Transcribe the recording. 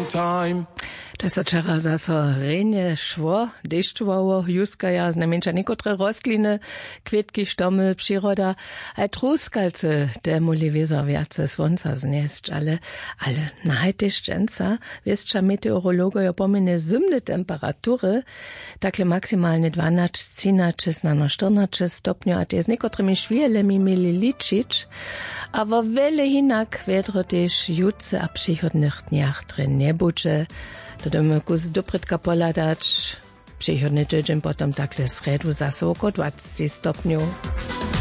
time. To so včera zase renje šło, deščovało, juskaja, znamenča nekotre rostliny, kwietki, štomel, przyroda, a truskalce, te muli wiezo viace słonca znieść, ale na hajtyszczęca, wieszcza meteorologoja pomine zimne temperatury, takle maksymalnie 12, 13, na 14 stopniu, a te z nekotrymi szwielemi mieli liczyć, a wo wiele hinak wiedro też jutce a przychodnych dniach drin nie budzie. To damy kus doprytka poladać. Przychodny tydzień potem takle sredu zase około 20 stopniu.